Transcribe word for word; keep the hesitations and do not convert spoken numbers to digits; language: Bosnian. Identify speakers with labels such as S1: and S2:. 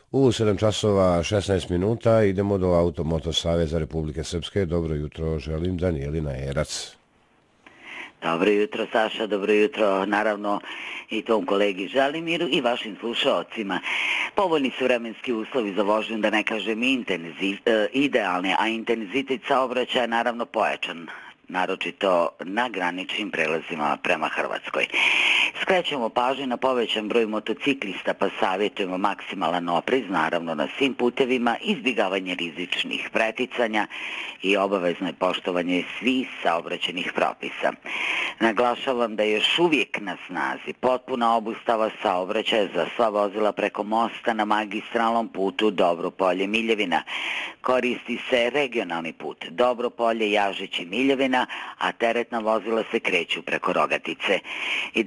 S1: U sedam časova šesnaest minuta idemo do Automoto Saveza Republike Srpske. Dobro jutro, želim Danijelina Erac.
S2: Dobro jutro, Saša, dobro jutro, naravno i tom kolegi Želimiru i vašim slušalcima. Povoljni su vremenski uslovi za vožnju, da ne kažem intenziv, e, idealni, a intenzitet saobraćaja je naravno pojačan, naročito na graničnim prelazima prema Hrvatskoj. Skrećemo pažnju na povećan broj motociklista, pa savjetujemo maksimalan oprez, naravno na svim putevima, izbjegavanje rizičnih preticanja i obavezno je poštovanje svih saobraćajnih propisa. Naglašavam da je još uvijek na snazi potpuna obustava saobraćaja za sva vozila preko mosta na magistralnom putu Dobropolje-Miljevina. Koristi se regionalni put Dobropolje-Jažići-Miljevina, a teretna vozila se kreću preko Rogatice. I